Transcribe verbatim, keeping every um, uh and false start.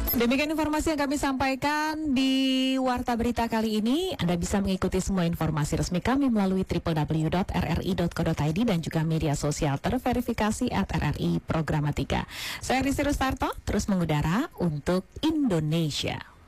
Demikian informasi yang kami sampaikan di Warta Berita kali ini. Anda bisa mengikuti semua informasi resmi kami melalui w w w dot r r i dot co dot i d dan juga media sosial terverifikasi at R R I Programatika. Saya Rizky Rustarto, terus mengudara untuk Indonesia.